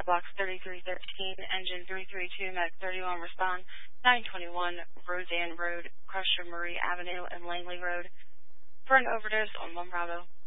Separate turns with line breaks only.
Blocks 3313, Engine 332, Medic 31, respond. 921 Roseanne Road, Crusher Marie Avenue, and Langley Road for an overdose on 1 Bravo.